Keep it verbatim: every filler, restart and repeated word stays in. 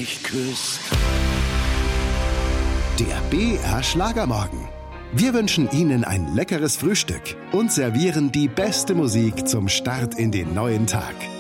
mich küsst. Der B R Schlagermorgen. Wir wünschen Ihnen ein leckeres Frühstück und servieren die beste Musik zum Start in den neuen Tag.